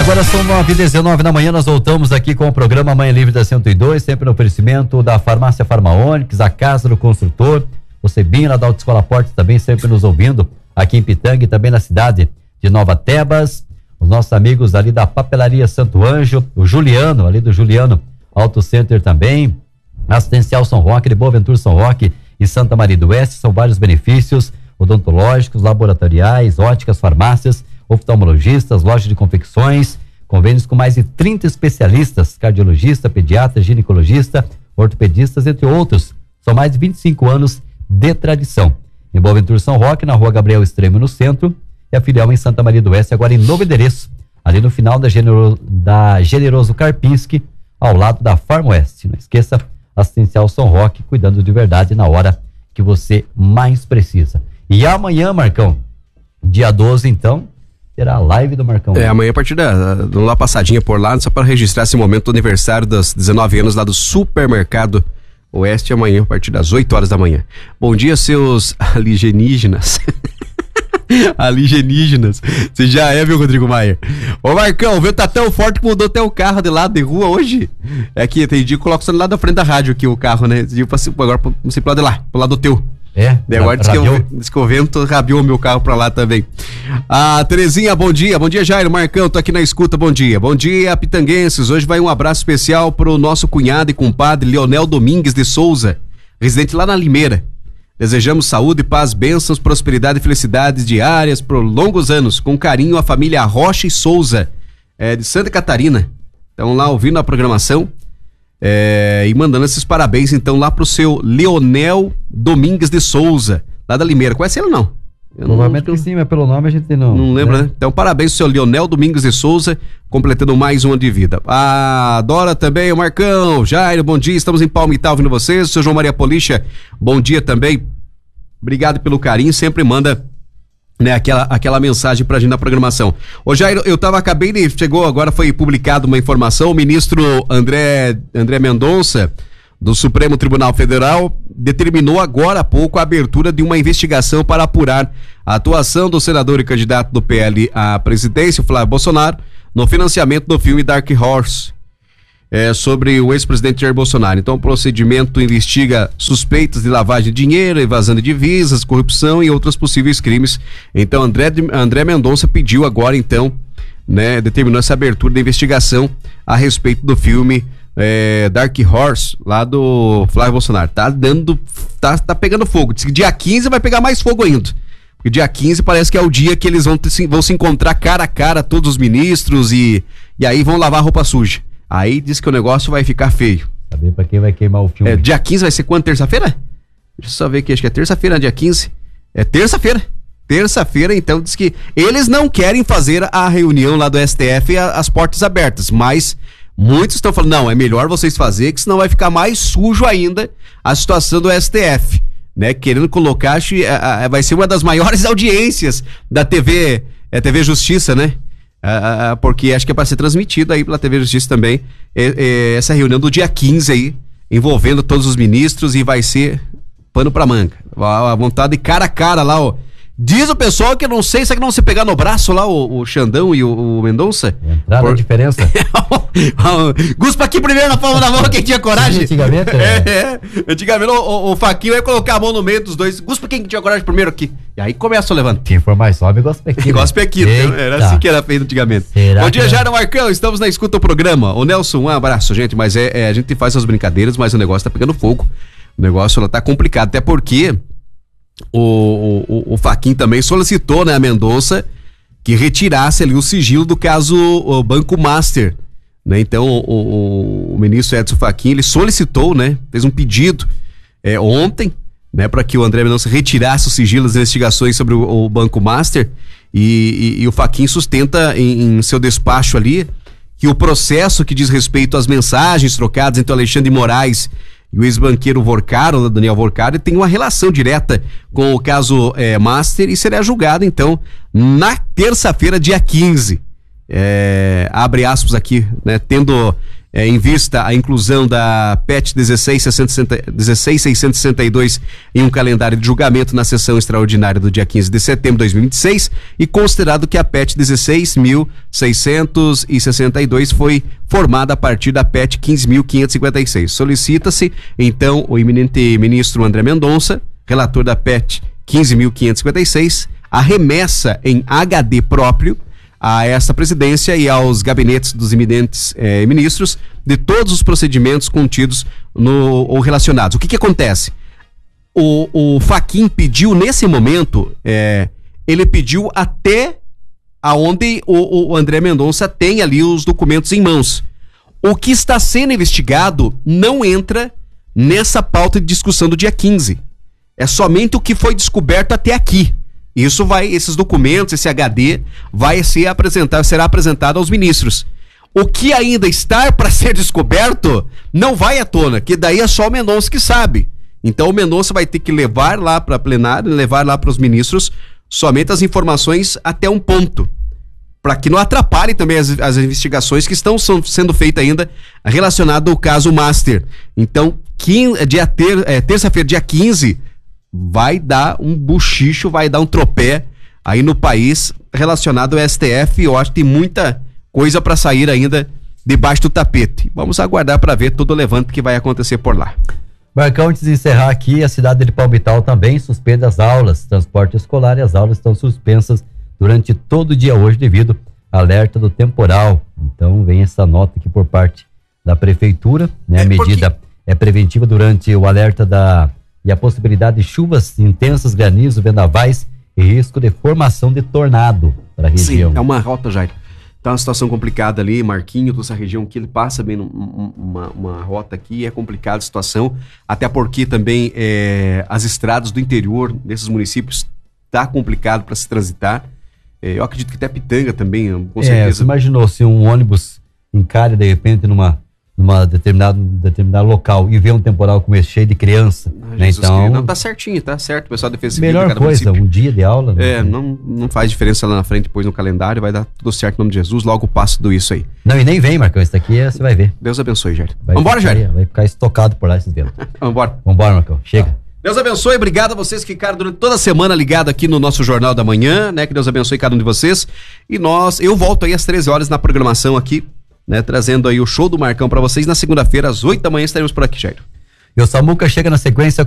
Agora são 9h19 da manhã, nós voltamos aqui com o programa Manhã Livre da 102, sempre no oferecimento da Farmácia Farmaônix, a Casa do Construtor, o Cebinho lá da Autoescola Portes também sempre nos ouvindo aqui em Pitanga e também na cidade de Nova Tebas, os nossos amigos ali da Papelaria Santo Anjo, o Juliano, ali do Juliano Auto Center também, Assistencial São Roque, de Boa Ventura São Roque e Santa Maria do Oeste, são vários benefícios odontológicos, laboratoriais, óticas, farmácias, oftalmologistas, lojas de confecções, convênios com mais de 30 especialistas, cardiologista, pediatra, ginecologista, ortopedistas, entre outros. São mais de 25 anos de tradição. Em Boa Ventura São Roque, na Rua Gabriel Extremo, no centro, e a filial em Santa Maria do Oeste, agora em novo endereço, ali no final da Generoso Karpinski, ao lado da Farm Oeste. Não esqueça, Assistencial São Roque, cuidando de verdade na hora que você mais precisa. E amanhã, Marcão, dia 12, então, terá a live do Marcão. Amanhã a partir vamos lá passadinha por lá, só para registrar esse momento do aniversário dos 19 anos lá do Supermercado Oeste, amanhã a partir das 8 horas da manhã. Bom dia, seus alienígenas. Alienígenas. Você já viu, Rodrigo Maia? Ô Marcão, o vento tá tão forte que mudou até o carro de lado de rua hoje. É que tem dia que coloco só lá da frente da rádio aqui o carro, né? Agora não sei pro lado de lá, pro lado do teu. Agora diz que o vento rabiou meu carro pra lá também. Terezinha, bom dia Jairo, Marcão, tô aqui na escuta, bom dia pitanguenses, hoje vai um abraço especial pro nosso cunhado e compadre Leonel Domingues de Souza, residente lá na Limeira. Desejamos saúde, paz, bênçãos, prosperidade e felicidades diárias por longos anos, com carinho a família Rocha e Souza, de Santa Catarina, estão lá ouvindo a programação. E mandando esses parabéns então lá pro seu Leonel Domingues de Souza, lá da Limeira. Conhece ele ou não? Provavelmente que sim, mas pelo nome a gente não lembra, né? Então parabéns pro seu Leonel Domingues de Souza, completando mais um ano de vida. Dora também, o Marcão, Jairo, bom dia, estamos em Palmital ouvindo vocês. O seu João Maria Policha, bom dia também, obrigado pelo carinho, sempre manda, né, aquela mensagem pra gente na programação. Ô Jairo, chegou agora, foi publicado uma informação, o ministro André Mendonça, do Supremo Tribunal Federal, determinou agora há pouco a abertura de uma investigação para apurar a atuação do senador e candidato do PL à presidência, Flávio Bolsonaro, no financiamento do filme Dark Horse, sobre o ex-presidente Jair Bolsonaro. Então o procedimento investiga suspeitas de lavagem de dinheiro, evasão de divisas, corrupção e outros possíveis crimes. Então André Mendonça pediu agora então, né, determinou essa abertura da investigação a respeito do filme Dark Horse, lá do Flávio Bolsonaro. Tá pegando fogo. Diz que dia 15 vai pegar mais fogo ainda. Porque dia 15 parece que é o dia que eles vão se encontrar cara a cara, todos os ministros, e aí vão lavar roupa suja. Aí diz que o negócio vai ficar feio. Saber pra quem vai queimar o filme. Dia 15 vai ser quando? Terça-feira? Deixa eu só ver aqui, acho que é terça-feira, dia 15. É terça-feira. Terça-feira, então, diz que eles não querem fazer a reunião lá do STF as portas abertas, mas muitos estão falando, não, é melhor vocês fazerem, que senão vai ficar mais sujo ainda a situação do STF, né? Querendo colocar, vai ser uma das maiores audiências da TV Justiça, né? Porque acho que é para ser transmitido aí pela TV Justiça também, essa reunião do dia 15 aí, envolvendo todos os ministros, e vai ser pano pra manga. A vontade de cara a cara lá, ó. Diz o pessoal que eu não sei, será que não se pegar no braço lá o Xandão e o Mendonça? Entrar na diferença. Guspa aqui primeiro na palma da mão, quem tinha coragem. Antigamente, Antigamente o Faquinho ia colocar a mão no meio dos dois. Guspa quem tinha coragem primeiro aqui. E aí começa o levante. Quem for mais sobe, gospe aqui. Gospe aqui, era assim que era feito antigamente. Bom dia, Jairo, Marcão, estamos na escuta do programa. O Nelson, um abraço, gente, mas a gente faz essas brincadeiras, mas o negócio tá pegando fogo. O negócio tá complicado, até porque o Faquinho também solicitou, né, a Mendonça, que retirasse ali o sigilo do caso o Banco Master, né? Então o ministro Edson Fachin, ele solicitou, né, fez um pedido ontem, né, para que o André Mendonça retirasse o sigilo das investigações sobre o Banco Master, e o Fachin sustenta em seu despacho ali que o processo que diz respeito às mensagens trocadas entre o Alexandre de Moraes e o ex-banqueiro Vorcaro, Daniel Vorcaro, tem uma relação direta com o caso Master, e será julgado então na terça-feira, dia 15. Abre aspas aqui, né, tendo em vista a inclusão da PET 16662 em um calendário de julgamento na sessão extraordinária do dia 15 de setembro de 2026 e considerado que a PET 16.662 foi formada a partir da PET 15.556. Solicita-se, então, o eminente ministro André Mendonça, relator da PET 15.556, a remessa em HD próprio a esta presidência e aos gabinetes dos eminentes ministros de todos os procedimentos contidos ou relacionados. O que acontece? O Fachin pediu nesse momento, ele pediu até aonde o André Mendonça tem ali os documentos em mãos. O que está sendo investigado não entra nessa pauta de discussão do dia 15. É somente o que foi descoberto até aqui. Esses documentos, esse HD, será apresentado aos ministros. O que ainda está para ser descoberto não vai à tona, que daí é só o Mendonça que sabe. Então o Mendonça vai ter que levar lá para a plenária, levar lá para os ministros somente as informações até um ponto, para que não atrapalhe também as investigações que estão sendo feitas ainda relacionado ao caso Master. Então, terça-feira, dia 15, vai dar um buchicho, vai dar um tropé aí no país relacionado ao STF. Eu acho que tem muita coisa para sair ainda debaixo do tapete. Vamos aguardar para ver todo o levante que vai acontecer por lá. Marcão, antes de encerrar aqui, a cidade de Palmital também suspende as aulas, transporte escolar, e as aulas estão suspensas durante todo o dia hoje devido ao alerta do temporal. Então vem essa nota aqui por parte da prefeitura, né? A medida é preventiva durante o alerta e a possibilidade de chuvas intensas, granizo, vendavais e risco de formação de tornado para a região. Sim, é uma rota, Jair. Tá uma situação complicada ali, Marquinho, toda essa região que ele passa bem uma rota aqui, é complicada a situação, até porque também as estradas do interior desses municípios tá complicado para se transitar. Eu acredito que até Pitanga também, com certeza. Você imaginou se um ônibus encalha de repente numa determinado local e vê um temporal como esse cheio de criança, né? Então não, tá certinho, tá certo, o pessoal da Defesa Civil melhor de cada coisa, município. um dia de aula, né? Não faz diferença lá na frente, depois no calendário, vai dar tudo certo em nome de Jesus, logo passo tudo isso aí. Não, e nem vem, Marcão, isso daqui você vai ver. Deus abençoe, Jair. Vambora, Jair. Vai ficar estocado por lá esses ventos. Vambora, Marcão, chega. Deus abençoe, obrigado a vocês que ficaram durante toda a semana ligado aqui no nosso Jornal da Manhã, né? Que Deus abençoe cada um de vocês. E eu volto aí às 13 horas na programação aqui, né, trazendo aí o show do Marcão pra vocês. Na segunda-feira, às 8 da manhã, estaremos por aqui, Jair. E o Samuca chega na sequência